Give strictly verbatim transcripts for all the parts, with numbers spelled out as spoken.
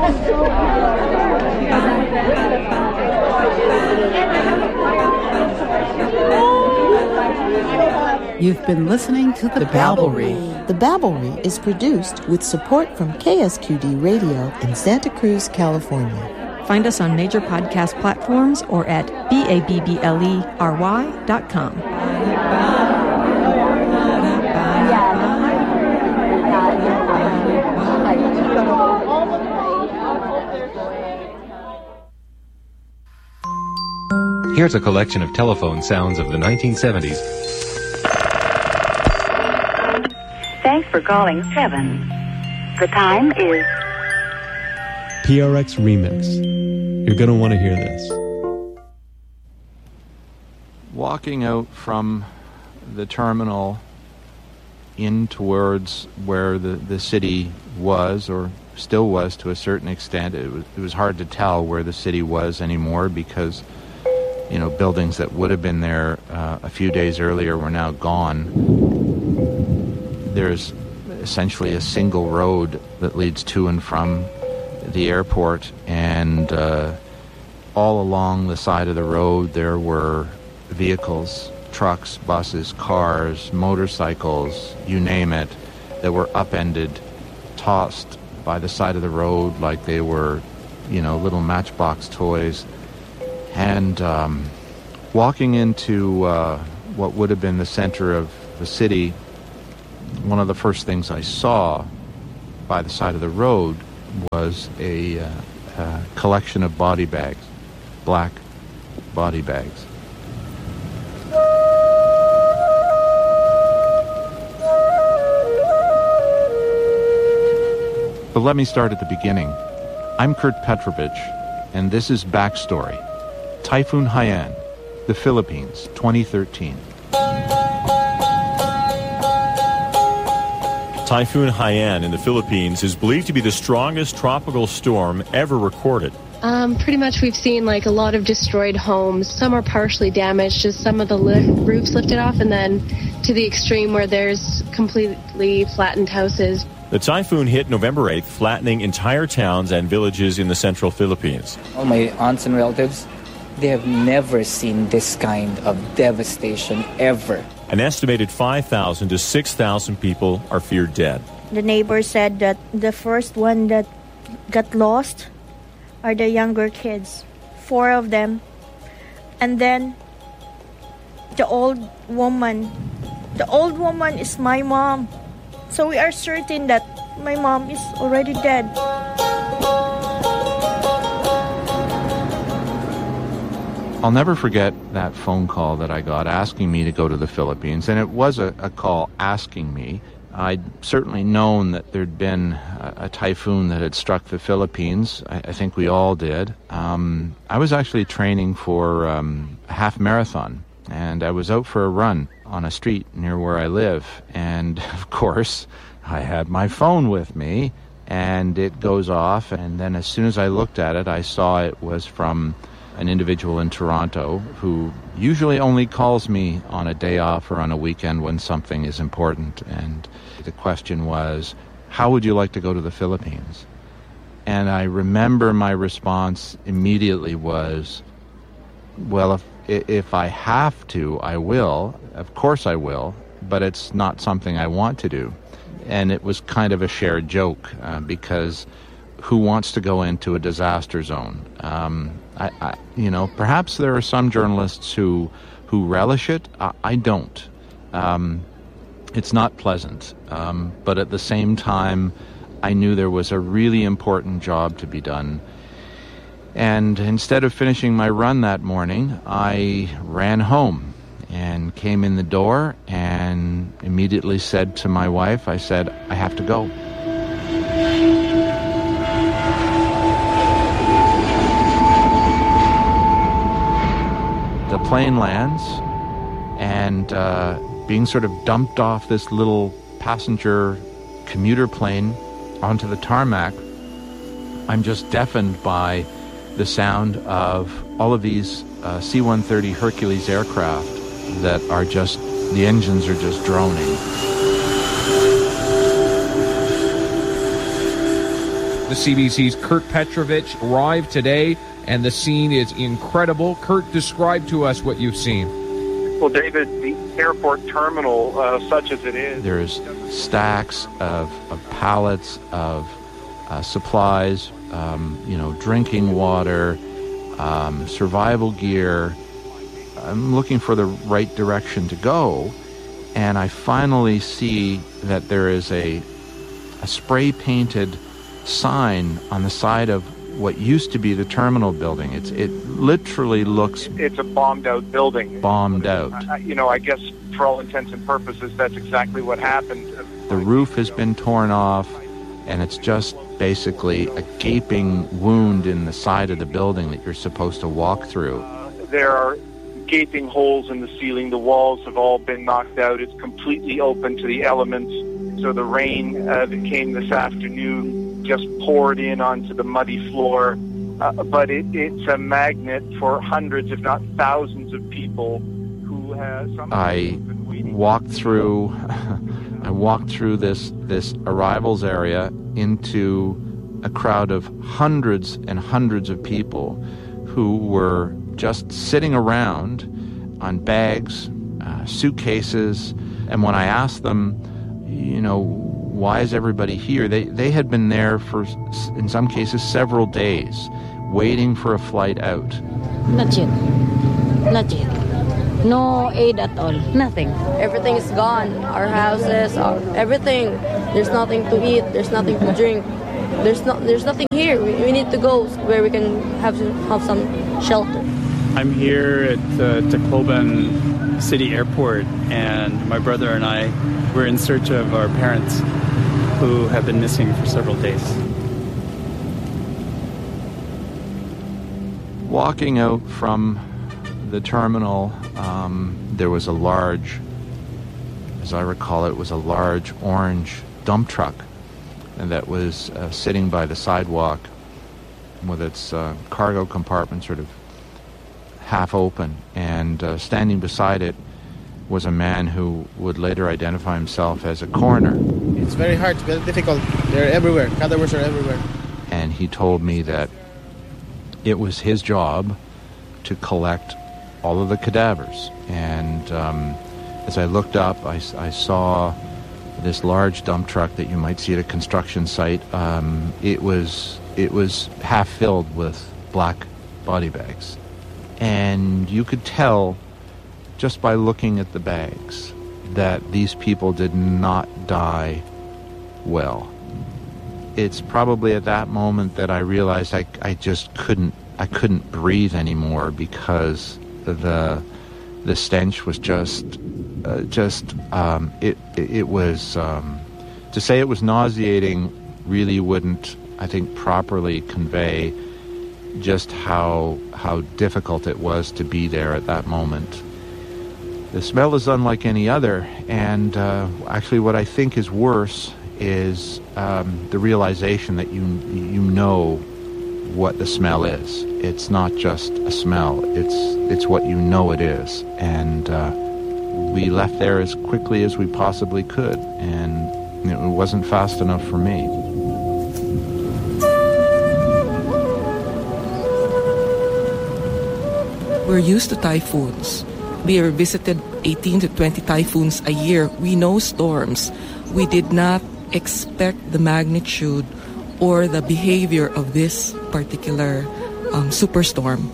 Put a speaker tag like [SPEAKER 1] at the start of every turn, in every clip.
[SPEAKER 1] You've been listening to The, the Babblery.
[SPEAKER 2] The Babblery is produced with support from K S Q D Radio in Santa Cruz, California.
[SPEAKER 3] Find us on major podcast platforms or at B A B B L E R Y dot com.
[SPEAKER 4] Here's a collection of telephone sounds of the nineteen seventies.
[SPEAKER 5] Thanks for calling seven. The time is
[SPEAKER 6] P R X Remix. You're going to want to hear this.
[SPEAKER 7] Walking out from the terminal in towards where the, the city was, or still was to a certain extent, it was, it was hard to tell where the city was anymore because, you know, buildings that would have been there uh, a few days earlier were now gone. There's essentially a single road that leads to and from the airport, and uh, all along the side of the road there were vehicles, trucks, buses, cars, motorcycles, you name it, that were upended, tossed by the side of the road like they were, you know, little matchbox toys. And um, walking into uh, what would have been the center of the city, one of the first things I saw by the side of the road was a, uh, a collection of body bags, black body bags. But let me start at the beginning. I'm Kurt Petrovich, and this is Backstory. Typhoon Haiyan, the Philippines, twenty thirteen.
[SPEAKER 8] Typhoon Haiyan in the Philippines is believed to be the strongest tropical storm ever recorded.
[SPEAKER 9] Um, pretty much we've seen like a lot of destroyed homes. Some are partially damaged, just some of the li- roofs lifted off, and then to the extreme where there's completely flattened houses.
[SPEAKER 8] The typhoon hit November eighth, flattening entire towns and villages in the central Philippines.
[SPEAKER 10] All my aunts and relatives, they have never seen this kind of devastation ever.
[SPEAKER 8] An estimated five thousand to six thousand people are feared dead.
[SPEAKER 11] The neighbor said that the first one that got lost are the younger kids, four of them. And then the old woman. The old woman is my mom. So we are certain that my mom is already dead.
[SPEAKER 7] I'll never forget that phone call that I got asking me to go to the Philippines, and it was a, a call asking me. I'd certainly known that there'd been a, a typhoon that had struck the Philippines. I, I think we all did. Um, I was actually training for um, a half marathon, and I was out for a run on a street near where I live. And, of course, I had my phone with me, and it goes off, and then as soon as I looked at it, I saw it was from an individual in Toronto who usually only calls me on a day off or on a weekend when something is important. And the question was, how would you like to go to the Philippines? And I remember my response immediately was, well, if if I have to, I will. Of course I will, but it's not something I want to do. And it was kind of a shared joke uh, because who wants to go into a disaster zone? Um, I, I, you know, perhaps there are some journalists who who relish it. I, I don't. Um, it's not pleasant. Um, but at the same time, I knew there was a really important job to be done. And instead of finishing my run that morning, I ran home and came in the door and immediately said to my wife, I said, I have to go. The plane lands, and uh, being sort of dumped off this little passenger commuter plane onto the tarmac, I'm just deafened by the sound of all of these uh, C one thirty Hercules aircraft that are just, the engines are just droning.
[SPEAKER 12] The C B C's Kurt Petrovich arrived today, and the scene is incredible. Kurt, describe to us what you've seen.
[SPEAKER 13] Well, David, the airport terminal, uh, such as it is...
[SPEAKER 7] There's stacks of, of pallets of uh, supplies, um, you know, drinking water, um, survival gear. I'm looking for the right direction to go, and I finally see that there is a, a spray-painted sign on the side of what used to be the terminal building. It's it literally looks...
[SPEAKER 13] It's a bombed-out building.
[SPEAKER 7] Bombed out.
[SPEAKER 13] Uh, you know, I guess for all intents and purposes, that's exactly what happened.
[SPEAKER 7] The roof has been torn off, and it's just basically a gaping wound in the side of the building that you're supposed to walk through.
[SPEAKER 13] Uh, there are gaping holes in the ceiling. The walls have all been knocked out. It's completely open to the elements. So the rain uh, that came this afternoon just poured in onto the muddy floor. Uh, but it, it's a magnet for hundreds, if not thousands, of people who have... Some
[SPEAKER 7] I walked through... I walked through this this arrivals area into a crowd of hundreds and hundreds of people who were just sitting around on bags, uh, suitcases, and when I asked them, you know, why is everybody here? They they had been there for, in some cases, several days, waiting for a flight out.
[SPEAKER 14] Not yet. Not yet. No aid at all. Nothing.
[SPEAKER 15] Everything is gone. Our houses, our everything. There's nothing to eat. There's nothing to drink. There's not. There's nothing here. We, we need to go where we can have have some shelter.
[SPEAKER 16] I'm here at uh, Tacloban City Airport, and my brother and I were in search of our parents, who have been missing for several days.
[SPEAKER 7] Walking out from the terminal, um, there was a large, as I recall it, was a large orange dump truck and that was uh, sitting by the sidewalk with its uh, cargo compartment sort of half open, and uh, standing beside it was a man who would later identify himself as a coroner.
[SPEAKER 17] It's very hard, it's very difficult. They're everywhere. Cadavers are everywhere.
[SPEAKER 7] And he told me that it was his job to collect all of the cadavers. And um, as I looked up, I, I saw this large dump truck that you might see at a construction site. Um, it was it was half filled with black body bags. And you could tell just by looking at the bags that these people did not die well. It's probably at that moment that I realized I, I just couldn't I couldn't breathe anymore, because the the stench was just uh, just um, it, it it was um, to say it was nauseating really wouldn't, I think, properly convey just how how difficult it was to be there at that moment. The smell is unlike any other, and uh, actually what I think is worse is um, the realization that you you know what the smell is. It's not just a smell, it's it's what you know it is. And uh, we left there as quickly as we possibly could, and it wasn't fast enough for me.
[SPEAKER 18] We're used to typhoons. We are visited eighteen to twenty typhoons a year. We know storms. We did not expect the magnitude or the behavior of this particular um, superstorm.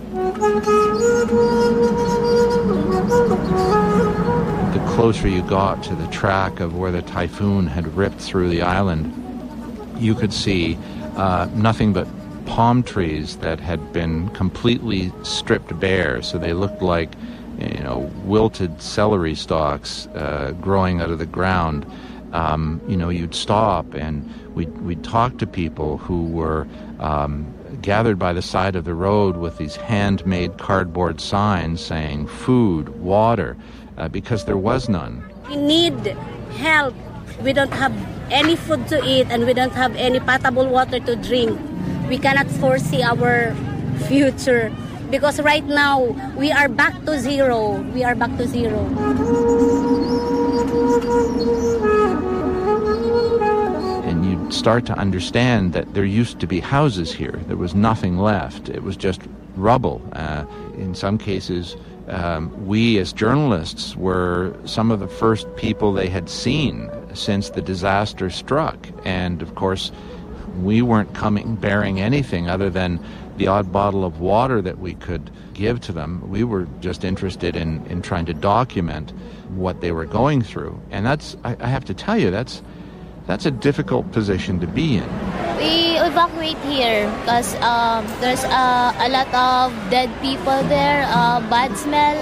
[SPEAKER 7] The closer you got to the track of where the typhoon had ripped through the island, you could see uh, nothing but palm trees that had been completely stripped bare, so they looked like, you know, wilted celery stalks uh, growing out of the ground. Um, you know, you'd stop and we'd, we'd talk to people who were um, gathered by the side of the road with these handmade cardboard signs saying food, water, uh, because there was none.
[SPEAKER 19] We need help. We don't have any food to eat, and we don't have any potable water to drink. We cannot foresee our future, because right now we are back to zero. We are back to zero.
[SPEAKER 7] And you'd start to understand that there used to be houses here. There was nothing left. It was just rubble. Uh, in some cases, um, we as journalists were some of the first people they had seen since the disaster struck. And of course, we weren't coming bearing anything other than the odd bottle of water that we could give to them. We were just interested in, in trying to document what they were going through. And that's, I, I have to tell you, that's that's a difficult position to be in.
[SPEAKER 20] We evacuate here because um, there's uh, a lot of dead people there, uh, bad smell.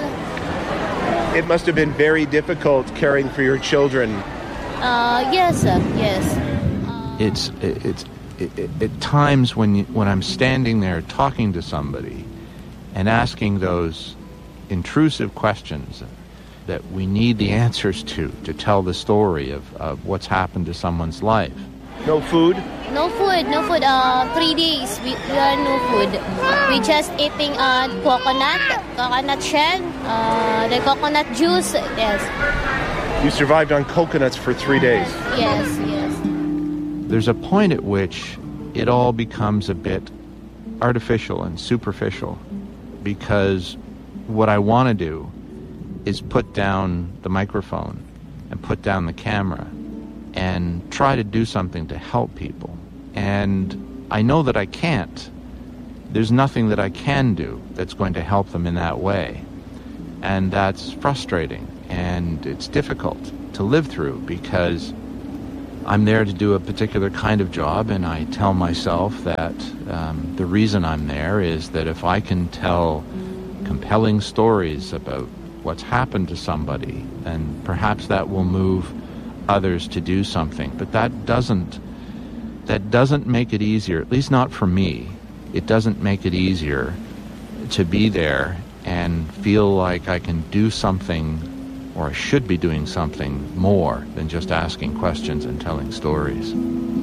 [SPEAKER 21] It must have been very difficult caring for your children.
[SPEAKER 20] Uh, yes, sir, yes.
[SPEAKER 7] It's it's it, it, at times when you, when I'm standing there talking to somebody and asking those intrusive questions that we need the answers to, to tell the story of, of what's happened to someone's life.
[SPEAKER 21] No food?
[SPEAKER 20] No food, no food. Uh, three days, we, we are no food. We just eating uh, coconut, coconut shell, uh, the coconut juice, yes.
[SPEAKER 21] You survived on coconuts for three days?
[SPEAKER 20] Yes, yes.
[SPEAKER 7] There's a point at which it all becomes a bit artificial and superficial, because what I want to do is put down the microphone and put down the camera and try to do something to help people. And I know that I can't. There's nothing that I can do that's going to help them in that way. And that's frustrating, and it's difficult to live through because I'm there to do a particular kind of job, and I tell myself that um, the reason I'm there is that if I can tell compelling stories about what's happened to somebody, and perhaps that will move others to do something. But that doesn't that doesn't make it easier, at least not for me. It doesn't make it easier to be there and feel like I can do something, or I should be doing something more than just asking questions and telling stories.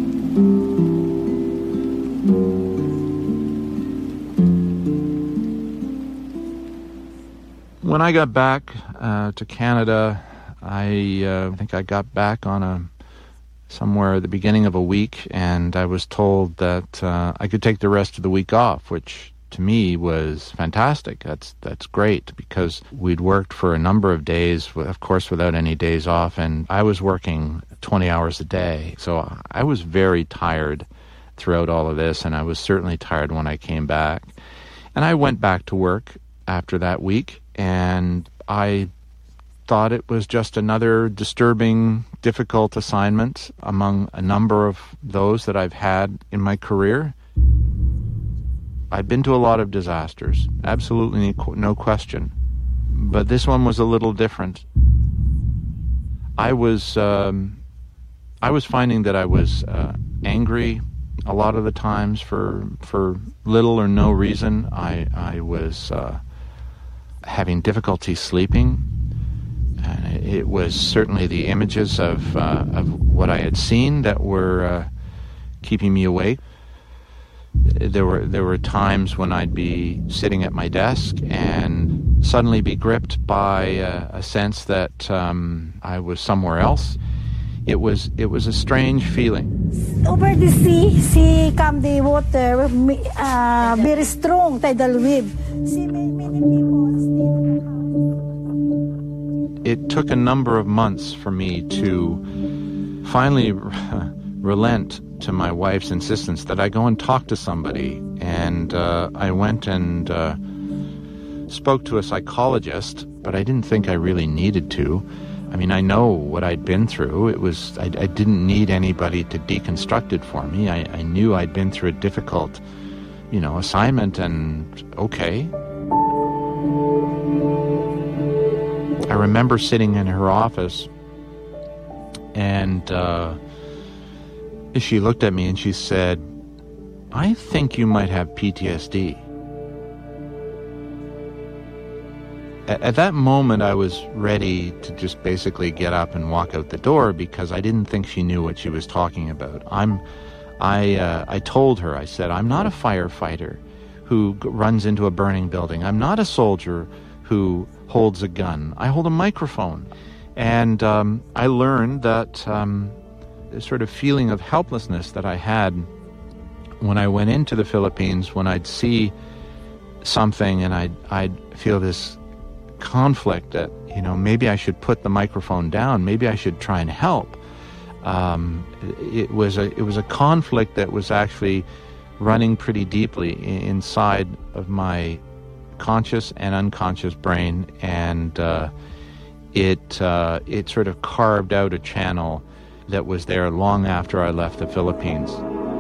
[SPEAKER 7] When I got back uh, to Canada, I uh, think I got back on a somewhere at the beginning of a week, and I was told that uh, I could take the rest of the week off, which to me was fantastic. That's that's great, because we'd worked for a number of days, of course, without any days off, and I was working twenty hours a day. So I was very tired throughout all of this, and I was certainly tired when I came back. And I went back to work after that week, and I thought it was just another disturbing, difficult assignment among a number of those that I've had in my career. I've been to a lot of disasters, absolutely no question, but this one was a little different. I was um, I was finding that I was uh, angry a lot of the times for for little or no reason. I I was uh, having difficulty sleeping. And it was certainly the images of uh, of what I had seen that were uh, keeping me awake. There were there were times when I'd be sitting at my desk and suddenly be gripped by uh, a sense that um, I was somewhere else. It was it was a strange feeling.
[SPEAKER 22] Over the sea, sea come the water, uh, very strong tidal wave. See, many people still.
[SPEAKER 7] It took a number of months for me to finally relent to my wife's insistence that I go and talk to somebody. And uh, I went and uh, spoke to a psychologist, but I didn't think I really needed to. I mean, I know what I'd been through. It was I, I didn't need anybody to deconstruct it for me. I, I knew I'd been through a difficult, you know, assignment, and okay. I remember sitting in her office, and uh, she looked at me and she said, "I think you might have P T S D." At, at that moment, I was ready to just basically get up and walk out the door, because I didn't think she knew what she was talking about. I'm, I, uh, I told her, I said, "I'm not a firefighter who g- runs into a burning building. I'm not a soldier who holds a gun. I hold a microphone." And um, I learned that um, sort of feeling of helplessness that I had when I went into the Philippines, when I'd see something and I'd, I'd feel this conflict that, you know, maybe I should put the microphone down, maybe I should try and help. Um, it was a it was a conflict that was actually running pretty deeply inside of my conscious and unconscious brain, and uh, it uh, it sort of carved out a channel that was there long after I left the Philippines.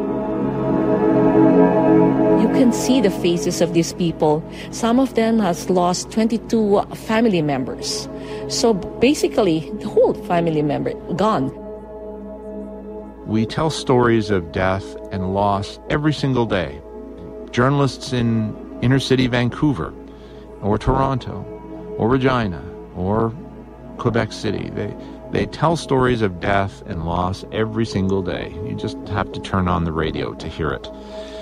[SPEAKER 18] You can see the faces of these people. Some of them has lost twenty-two family members. So basically, the whole family member gone.
[SPEAKER 7] We tell stories of death and loss every single day. Journalists in inner city Vancouver, or Toronto, or Regina, or Quebec City, they, they tell stories of death and loss every single day. You just have to turn on the radio to hear it.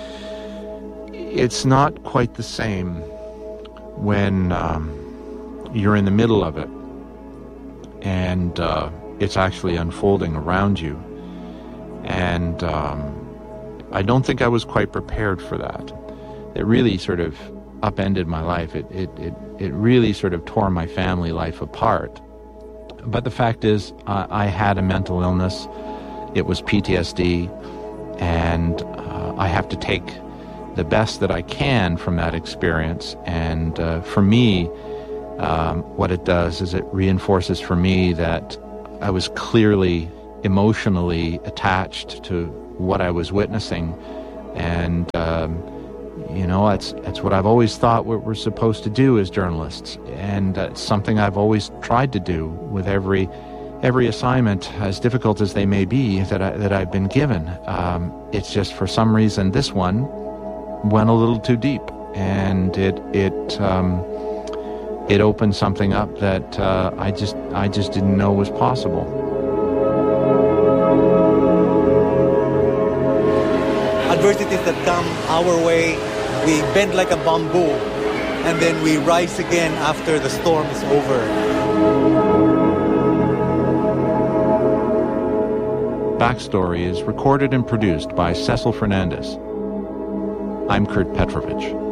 [SPEAKER 7] It's not quite the same when um, you're in the middle of it and uh, it's actually unfolding around you. And um, I don't think I was quite prepared for that. It really sort of upended my life. It, it, it, it really sort of tore my family life apart. But the fact is, uh, I had a mental illness. It was P T S D, and uh, I have to take the best that I can from that experience. And uh, for me, um, what it does is it reinforces for me that I was clearly emotionally attached to what I was witnessing. And, um, you know, that's, that's what I've always thought what we're supposed to do as journalists. And uh, it's something I've always tried to do with every every assignment, as difficult as they may be, that, I, that I've been given. Um, it's just for some reason this one went a little too deep, and it it um, it opened something up that uh, I just I just didn't know was possible.
[SPEAKER 1] Adversities that come our way, we bend like a bamboo, and then we rise again after the storm is over.
[SPEAKER 7] Backstory is recorded and produced by Cecil Fernandez. I'm Kurt Petrovich.